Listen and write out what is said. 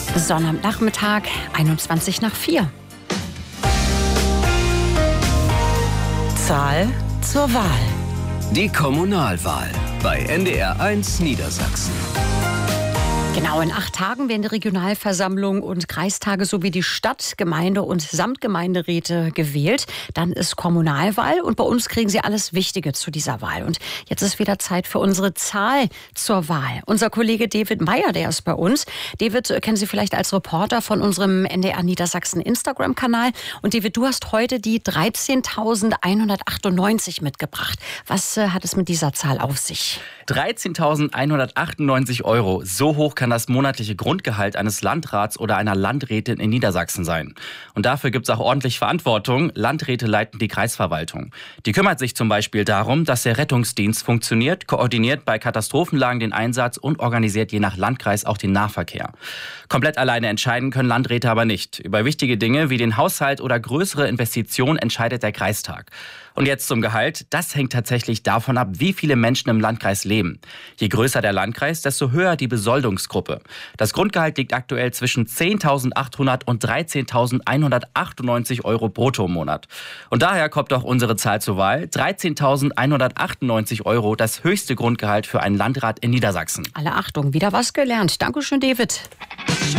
Sonnabendnachmittag, 21:04. Zahl zur Wahl. Die Kommunalwahl bei NDR1 Niedersachsen. Genau, in 8 Tagen werden die Regionalversammlung und Kreistage sowie die Stadt-, Gemeinde- und Samtgemeinderäte gewählt. Dann ist Kommunalwahl und bei uns kriegen Sie alles Wichtige zu dieser Wahl. Und jetzt ist wieder Zeit für unsere Zahl zur Wahl. Unser Kollege David Meyer, der ist bei uns. David kennen Sie vielleicht als Reporter von unserem NDR Niedersachsen Instagram-Kanal. Und David, du hast heute die 13.198 mitgebracht. Was hat es mit dieser Zahl auf sich? 13.198 €. So hoch kann das monatliche Grundgehalt eines Landrats oder einer Landrätin in Niedersachsen sein. Und dafür gibt es auch ordentlich Verantwortung. Landräte leiten die Kreisverwaltung. Die kümmert sich zum Beispiel darum, dass der Rettungsdienst funktioniert, koordiniert bei Katastrophenlagen den Einsatz und organisiert je nach Landkreis auch den Nahverkehr. Komplett alleine entscheiden können Landräte aber nicht. Über wichtige Dinge wie den Haushalt oder größere Investitionen entscheidet der Kreistag. Und jetzt zum Gehalt. Das hängt tatsächlich davon ab, wie viele Menschen im Landkreis leben. Je größer der Landkreis, desto höher die Besoldungsgruppe. Das Grundgehalt liegt aktuell zwischen 10.800 und 13.198 € brutto im Monat. Und daher kommt auch unsere Zahl zur Wahl. 13.198 €, das höchste Grundgehalt für einen Landrat in Niedersachsen. Alle Achtung, wieder was gelernt. Dankeschön, David.